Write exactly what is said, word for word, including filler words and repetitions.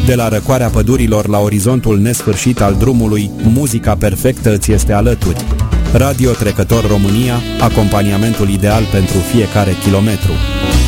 De la răcoarea pădurilor la orizontul nesfârșit al drumului, muzica perfectă îți este alături. Radio Trecător România, acompaniamentul ideal pentru fiecare kilometru.